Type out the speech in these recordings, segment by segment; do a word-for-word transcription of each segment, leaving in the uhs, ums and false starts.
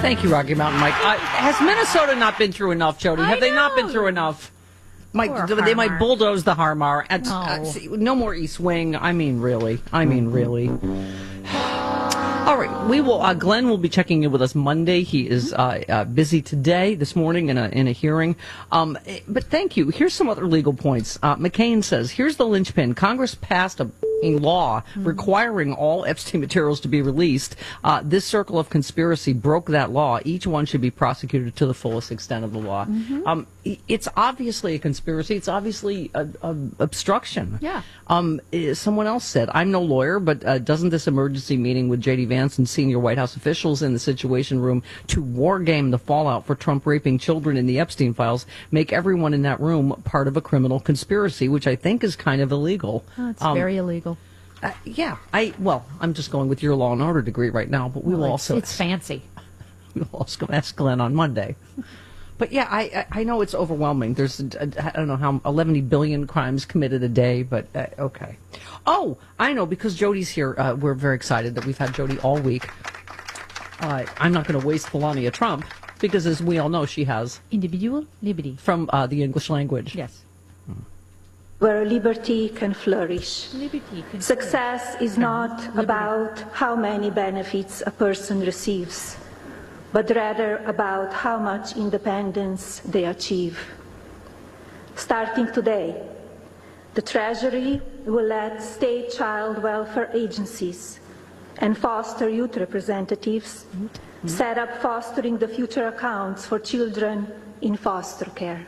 Thank you, Rocky Mountain Mike. Uh, has Minnesota not been through enough, Jody? Have I they not been know. through enough? Might, Poor they might Harmar. bulldoze the Harmar. At, No. uh, see, no more East Wing. I mean, really. I mean, really. All right, we will. Uh, Glenn will be checking in with us Monday. He is uh, uh, busy today, this morning, in a in a hearing. Um, but thank you. Here's some other legal points. Uh, McCain says, "Here's the linchpin. Congress passed a." A law requiring all Epstein materials to be released. Uh, this circle of conspiracy broke that law. Each one should be prosecuted to the fullest extent of the law. Mm-hmm. Um, it's obviously a conspiracy. It's obviously a, a obstruction. Yeah. Um, eh, someone else said, "I'm no lawyer, but uh, doesn't this emergency meeting with J D Vance and senior White House officials in the Situation Room to wargame the fallout for Trump raping children in the Epstein files make everyone in that room part of a criminal conspiracy?" Which I think is kind of illegal. Oh, it's Um, very illegal. uh, yeah, I well, I'm just going with your Law and Order degree right now, but we Well, will it's, also it's fancy. we will also ask Glenn on Monday. But yeah, I I I know it's overwhelming. There's uh, I don't know how eleven billion crimes committed a day, but uh, okay. Oh, I know, because Jody's here. Uh, we're very excited that we've had Jody all week. Uh, I'm not going to waste Melania Trump because, as we all know, she has Individual liberty. from uh, the English language. Yes. Where liberty can flourish. Liberty. Can Success is not about how many benefits a person receives, but rather about how much independence they achieve. Starting today, the Treasury will let state child welfare agencies and foster youth representatives mm-hmm. set up fostering the future accounts for children in foster care.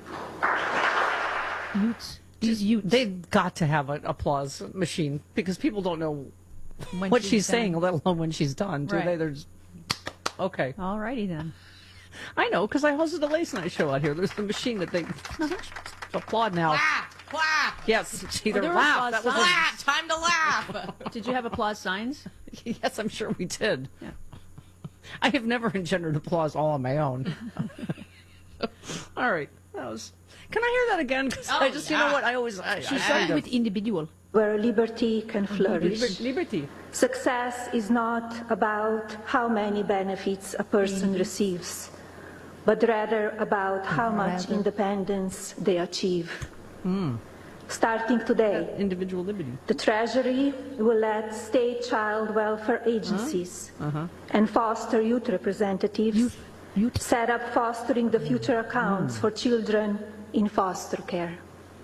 Youths. These youths. They've got to have an applause machine because people don't know When what she's done. saying, let alone when she's done. Do Right. they? There's okay. All righty then. I know, because I hosted a late night show out here. There's the machine that they applaud now. Laugh, clap, Yes, it's either there were laugh. applause That was a, laugh. Time to laugh. Did you have applause signs? yes, I'm sure we did. Yeah. I have never engendered applause all on my own. All right, that was. Can I hear that again? 'Cause Oh, I just, you know yeah. what, I always. I, She I, started I, with individual. Where liberty can flourish. Liber- liberty. Success is not about how many benefits a person receives, but rather about how much Rather. independence they achieve. Starting today, Individual liberty. the Treasury will let state child welfare agencies and foster youth representatives Youth. Youth. set up fostering the future accounts for children in foster care.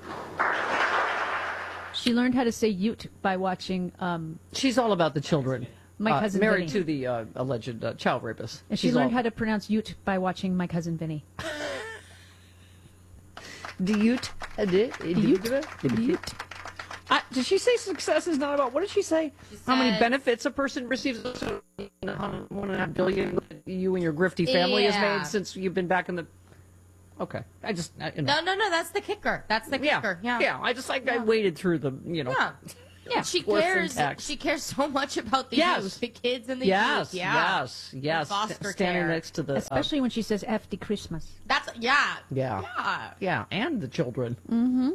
She learned how to say youth by watching, um, She's all about the children. My Uh, Cousin married Vinny. to the uh, alleged uh, child rapist. and she She's learned all, how to pronounce youth by watching My Cousin Vinny. Do you? T- uh, do, do you? Youth. Youth. Uh, did she say success is not about? What did she say? How many said- benefits a person receives? So, one and a half billion you and your grifty family has Yeah. made since you've been back in the. Okay, I just I, you know. No, no, no. That's the kicker. That's the yeah, kicker. Yeah. yeah. I just like I Yeah. waded through the you know. Yeah. Yeah. She Orphan cares. tax. She cares so much about the Yes. youth, the kids, and the Yes, youth. Yeah. yes, yes. foster St- standing care. next to the. uh, Especially when she says F the Christmas. That's yeah. yeah. Yeah. Yeah, and the children. Mm-hmm.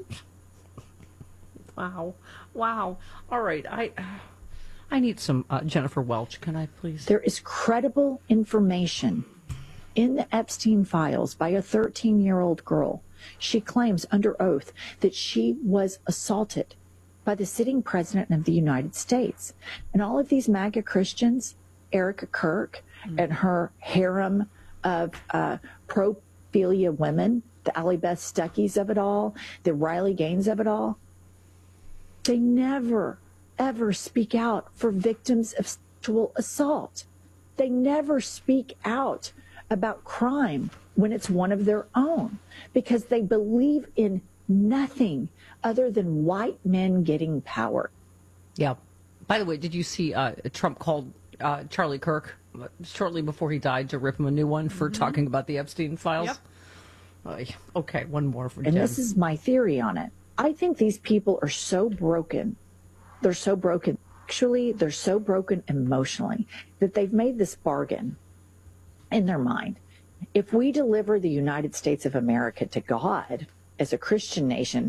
Wow, wow. All right, I, I need some uh, Jennifer Welch. Can I please? There is credible information in the Epstein files by a thirteen-year-old girl. She claims under oath that she was assaulted by the sitting president of the United States. And all of these MAGA Christians, Erica Kirk and her harem of uh, pro-philia women, the Allie Beth Stuckeys of it all, the Riley Gaines of it all, they never, ever speak out for victims of sexual assault. They never speak out about crime when it's one of their own because they believe in nothing other than white men getting power. Yeah. By the way, did you see uh, Trump called uh, Charlie Kirk uh, shortly before he died to rip him a new one for talking about the Epstein files? Yep. Uh, okay, one more for And Jen. this is my theory on it. I think these people are so broken. They're so broken. Actually, they're so broken emotionally that they've made this bargain in their mind. If we deliver the United States of America to God as a Christian nation,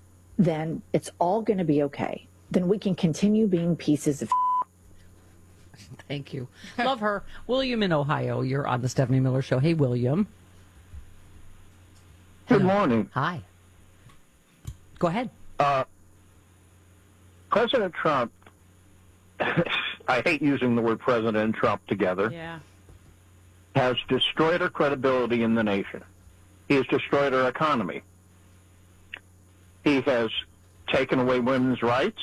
then it's all going to be okay. Then we can continue being pieces of Thank you. Love her. William in Ohio, you're on the Stephanie Miller Show. Hey, William. Good Hello. morning. Hi. Go ahead. Uh, President Trump, I hate using the word President and Trump together, Yeah. has destroyed our credibility in the nation. He has destroyed our economy. He has taken away women's rights.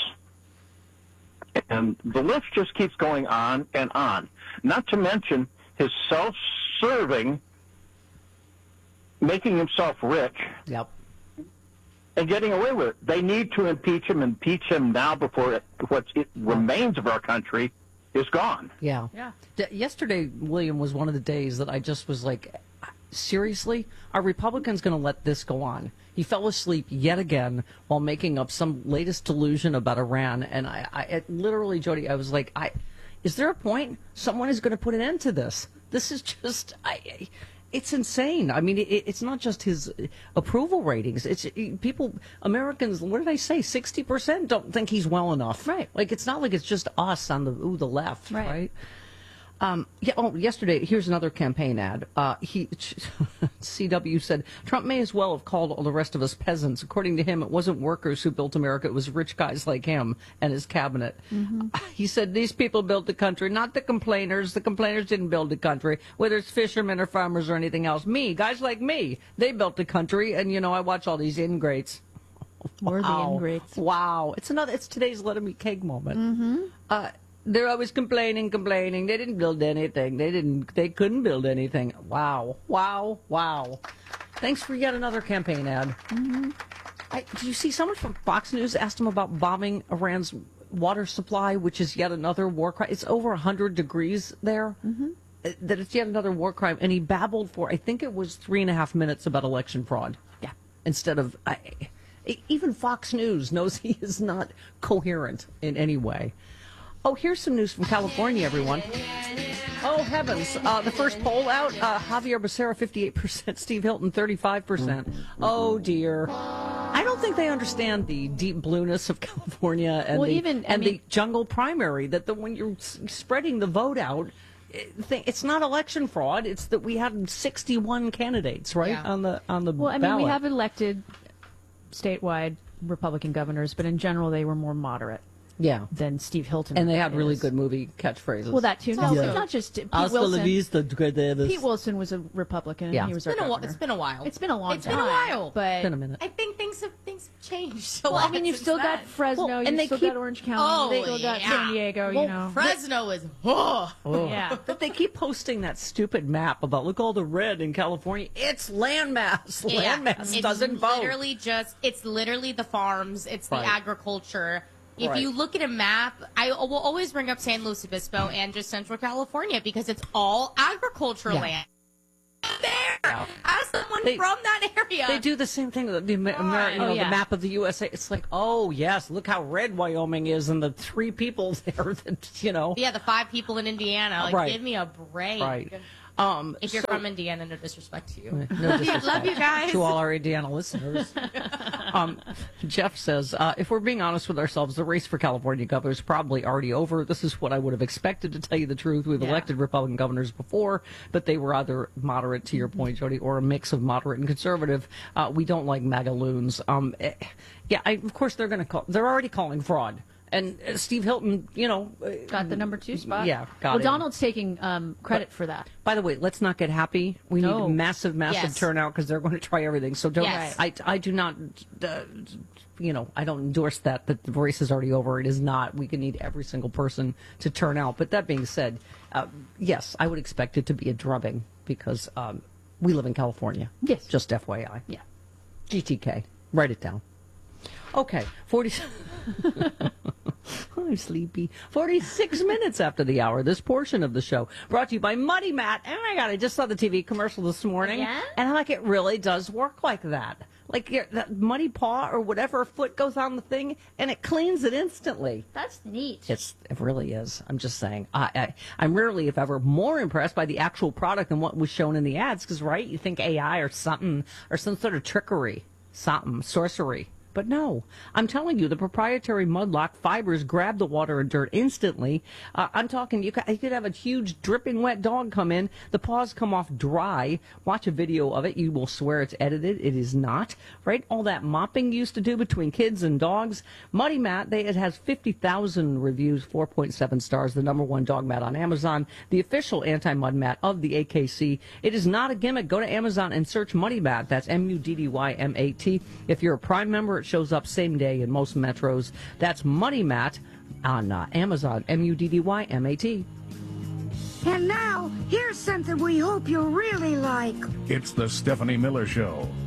And the list just keeps going on and on. Not to mention his self-serving, making himself rich, Yep. and getting away with it. They need to impeach him, impeach him now before it, what it remains of our country is gone. Yeah. Yeah. D- yesterday, William, was one of the days that I just was like, seriously? Are Republicans going to let this go on? He fell asleep yet again while making up some latest delusion about Iran. And I, I it, literally, Jody, I was like, I, is there a point? Someone is going to put an end to this. This is just, I, it's insane. I mean, it, it's not just his approval ratings. It's it, people, Americans, what did I say? sixty percent don't think he's well enough. Right. Like, it's not like it's just us on the, ooh, the left, Right. right? Um, yeah. Oh, yesterday, here's another campaign ad. Uh, he, C W said, Trump may as well have called all the rest of us peasants. According to him, it wasn't workers who built America. It was rich guys like him and his cabinet. Mm-hmm. He said, these people built the country, not the complainers. The complainers didn't build the country, whether it's fishermen or farmers or anything else. Me, guys like me, they built the country. And, you know, I watch all these ingrates. We're the Wow. ingrates. Wow. It's another, it's today's let 'em eat cake moment. Mm-hmm. Uh, they're always complaining, complaining. They didn't build anything. They didn't, they couldn't build anything. Wow. Wow. Wow. Thanks for yet another campaign ad. Mm-hmm. I, did you see someone from Fox News asked him about bombing Iran's water supply, which is yet another war crime? It's over one hundred degrees there. Mm-hmm. That it's yet another war crime. And he babbled for, I think it was three and a half minutes about election fraud. Yeah. Instead of, I, even Fox News knows he is not coherent in any way. Oh, here's some news from California, everyone. Oh, heavens. Uh, the first poll out, uh, Javier Becerra, fifty-eight percent, Steve Hilton, thirty-five percent. Oh, dear. I don't think they understand the deep blueness of California and, Well, the, even- I and mean- the jungle primary, that the, when you're s- spreading the vote out, it, it's not election fraud. It's that we had sixty-one candidates, right, Yeah. on the on the Well, I mean, ballot. we have elected statewide Republican governors, but in general, they were more moderate Yeah. than Steve Hilton. And they had really is. good movie catchphrases. Well, that too. No, also- but not just Pete Hasta la Wilson. vista, Davis. Pete Wilson was a Republican. Yeah. And he was It's our been a while. governor. It's been a while. It's been a long It's time. been a while. But It's been a minute. I think things have things have changed. So well, I mean, you've still got Fresno, Well, you've and they still keep- got Orange County, Oh, you've still got yeah. San Diego. Well, you know, Fresno is. Oh. yeah. But they keep posting that stupid map about look all the red in California. It's landmass. Yeah. Landmass It's doesn't vote. Literally just it's literally the farms, it's the Right. agriculture. If Right. you look at a map, I will always bring up San Luis Obispo and just Central California because it's all agriculture Yeah. land. There, as someone They- from that area, They do the same thing with the, Amer- Amer- you Oh, know, yeah. the map of the U S A. It's like, oh yes, look how red Wyoming is, and the three people there that you know. Yeah, the five people in Indiana. Like, Right. give me a break. Right. Um, If you're so- from Indiana, no disrespect to you. No disrespect Love you guys. to all our Indiana listeners. um, Jeff says, uh, if we're being honest with ourselves, the race for California governor is probably already over. This is what I would have expected, to tell you the truth. We've Yeah. elected Republican governors before, but they were either moderate, to your point, Jody, or a mix of moderate and conservative. Uh, we don't like MAGA loons. Um, eh, yeah, I, of course they're going to call. They're already calling fraud. And uh, Steve Hilton, you know, uh, Got the number two spot. Yeah, got Well, it. Donald's taking um, credit for that. By the way, let's not get happy. We need No. a massive, massive Yes. turnout because they're going to try everything. So don't. Yes. I, I do not. Uh, you know, I don't endorse that. That the race is already over. It is not. We can need every single person to turn out. But that being said, uh, yes, I would expect it to be a drubbing because um, we live in California. Yes. Just F Y I. Yeah. G T K. Write it down. Okay. Forty. I'm sleepy. forty-six minutes after the hour, this portion of the show brought to you by Muddy Mat. Oh my God, I just saw the T V commercial this morning. Yeah? And I'm like, it really does work like that. Like your, that muddy paw or whatever foot goes on the thing and it cleans it instantly. That's neat. It's, it really is. I'm just saying. I, I, I'm rarely, if ever, more impressed by the actual product than what was shown in the ads because, right, you think A I or something or some sort of trickery, something, sorcery. But no, I'm telling you, the proprietary Mudlock fibers grab the water and dirt instantly. Uh, I'm talking, you could, you could have a huge dripping wet dog come in, the paws come off dry. Watch a video of it, you will swear it's edited. It is not, right? All that mopping you used to do between kids and dogs. Muddy Mat, they, it has fifty thousand reviews, four point seven stars, the number one dog mat on Amazon, the official anti-mud mat of the A K C. It is not a gimmick. Go to Amazon and search Muddy Mat. That's M U D D Y M A T. If you're a Prime member, it shows up same day in most metros. That's Muddy Mat on uh, Amazon, M U D D Y M A T. And now, here's something we hope you'll really like. It's the Stephanie Miller Show.